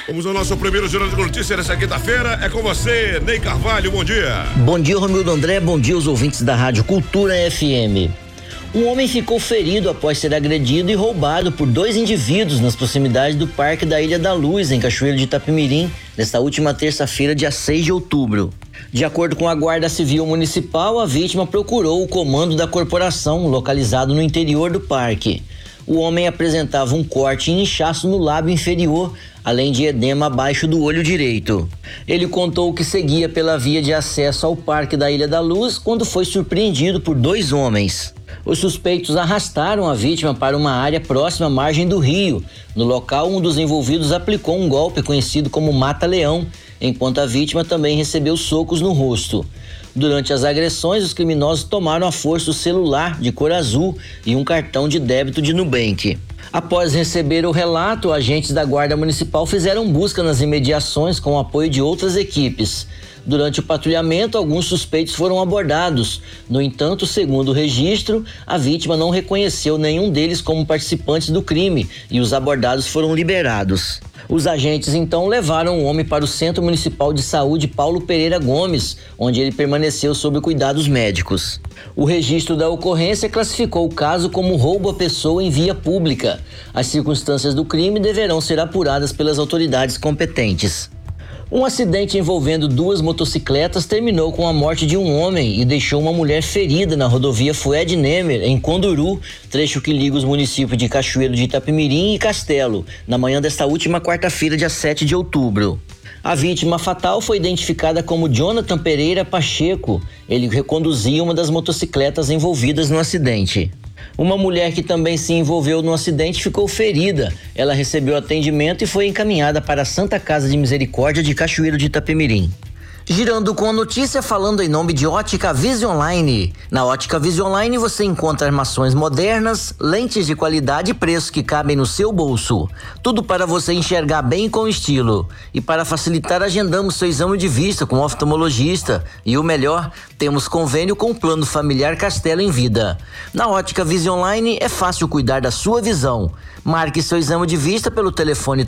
Vamos ao nosso primeiro Jornal de Notícias dessa quinta-feira. É com você, Ney Carvalho, bom dia. Bom dia, Romildo André, bom dia aos ouvintes da Rádio Cultura FM. Um homem ficou ferido após ser agredido e roubado por 2 indivíduos nas proximidades do Parque da Ilha da Luz, em Cachoeiro de Itapemirim, nesta última terça-feira, dia 6 de outubro. De acordo com a Guarda Civil Municipal, a vítima procurou o comando da corporação, localizado no interior do parque. O homem apresentava um corte e inchaço no lábio inferior, além de edema abaixo do olho direito. Ele contou que seguia pela via de acesso ao Parque da Ilha da Luz quando foi surpreendido por 2 homens. Os suspeitos arrastaram a vítima para uma área próxima à margem do rio. No local, um dos envolvidos aplicou um golpe conhecido como mata-leão, enquanto a vítima também recebeu socos no rosto. Durante as agressões, os criminosos tomaram à força o celular de cor azul e um cartão de débito de Nubank. Após receber o relato, agentes da Guarda Municipal fizeram busca nas imediações com o apoio de outras equipes. Durante o patrulhamento, alguns suspeitos foram abordados. No entanto, segundo o registro, a vítima não reconheceu nenhum deles como participantes do crime e os abordados foram liberados. Os agentes então levaram o homem para o Centro Municipal de Saúde Paulo Pereira Gomes, onde ele permaneceu sob cuidados médicos. O registro da ocorrência classificou o caso como roubo à pessoa em via pública. As circunstâncias do crime deverão ser apuradas pelas autoridades competentes. Um acidente envolvendo 2 motocicletas terminou com a morte de um homem e deixou uma mulher ferida na rodovia Fued Nemer, em Conduru, trecho que liga os municípios de Cachoeiro de Itapemirim e Castelo, na manhã desta última quarta-feira, dia 7 de outubro. A vítima fatal foi identificada como Jonathan Pereira Pacheco. Ele reconduzia uma das motocicletas envolvidas no acidente. Uma mulher que também se envolveu no acidente ficou ferida. Ela recebeu atendimento e foi encaminhada para a Santa Casa de Misericórdia de Cachoeiro de Itapemirim. Girando com a notícia, falando em nome de Ótica Visionline. Na Ótica Visionline você encontra armações modernas, lentes de qualidade e preço que cabem no seu bolso. Tudo para você enxergar bem e com estilo. E para facilitar, agendamos seu exame de vista com o oftalmologista. E o melhor, temos convênio com o Plano Familiar Castelo em Vida. Na Ótica Visionline é fácil cuidar da sua visão. Marque seu exame de vista pelo telefone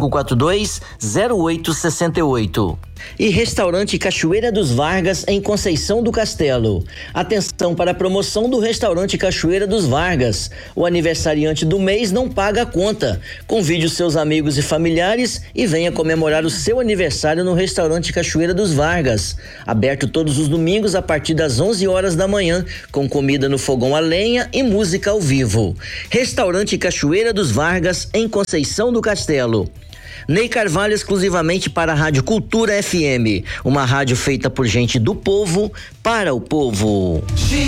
3542-0868. E Restaurante Cachoeira dos Vargas, em Conceição do Castelo. Atenção para a promoção do Restaurante Cachoeira dos Vargas. O aniversariante do mês não paga a conta. Convide os seus amigos e familiares e venha comemorar o seu aniversário no Restaurante Cachoeira dos Vargas. Aberto todos os domingos a partir das 11 horas da manhã, com comida no fogão a lenha e música ao vivo. Restaurante Cachoeira dos Vargas, em Conceição do Castelo. Ney Carvalho, exclusivamente para a Rádio Cultura FM, uma rádio feita por gente do povo, para o povo.